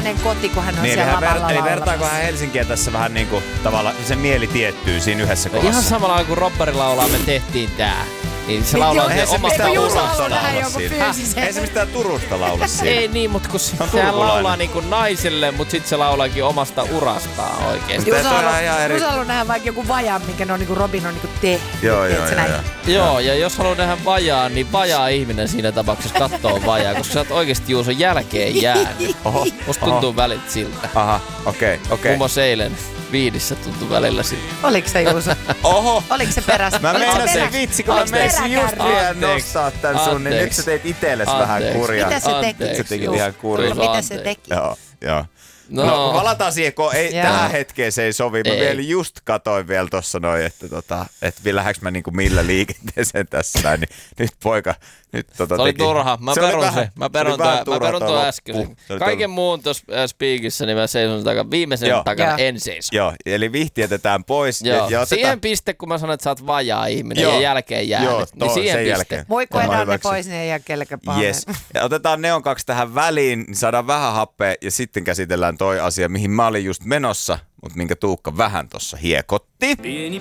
hänen koti, kun hän on Niin, siellä lavalla eli laulamassa. vertaako hän Helsinkiä tässä vähän niinku tavallaan, se mieli tiettyy siinä yhdessä kohdassa. Ihan samalla lailla kuin Robberi laulaa, me tehtiin tää. Niin se laulaa Joo, sen se omasta mistään Juuso urasta. haluaa nähdä laulaa joku siinä. fyysisen. Ei se mistään Turusta laula siinä. Ei niin, mutta kun on sehän turkulainen. laulaa niinku naiselle, mutta sit se laulaakin omasta urastaan oikeesti. Juuso ihan eri- Juuso haluaa nähdä vaikka joku vajan, minkä ne on niinku Robin on niinku tehnyt. Joo. Joo, ja jos haluaa nähdä vajaa, niin vajaa ihminen siinä tapauksessa kattoo vajaa, koska sä oot oikeesti Juuso jälkeen jäänyt. Oho. Musta tuntuu välit siltä. Aha, okei. Muun muassa eilen Viidissä tuntui välillä siltä. Oliko se Juuso? Oho. Oliko se perässä? Mä Oliko se meinasin perässä? vitsi, kun mä Oliko se meisin just peräkärry? vielä Anteeksi. nostaa tän sun, niin nyt sä teit itelles vähän Anteeksi. kurjaa. Mitä se teki? Anteeksi, Se teki Juuso. ihan kurjaa. Juuso, Mitä se anteeksi. teki? Joo. No. No palataan siihen, kun ei, Joo. tähän hetkeen se ei sovi. Mä Ei. vielä just katoin vielä tossa noin, että lähdekö mä niinku millä liikenteeseen tässä näin. Niin nyt poika, nyt Se oli turha. Mä Se oli perun vähän- se. Mä se perun oli vähän turha tuon toi äsken. loppu. Se oli Kaiken muun tuossa speakissä, niin mä seison takana. Viimeisen Joo. takana Joo. en seiso. Joo, eli vihti jätetään pois. Joo. Ja otetaan... Siihen piste, kun mä sanoin, että sä oot vajaa ihminen Joo. ja jälkeen jäänyt. Joo, niin siihen sen piste. jälkeen. Voiko Mä edä ne hyväksyn. pois, niin ei jää kellekään pahaa. Yes. Ja otetaan Neon 2 tähän väliin, niin saadaan vähän happea ja sitten käsitellään toi asia, mihin mä olin just menossa, mutta minkä Tuukka vähän tossa hiekotti. Pieni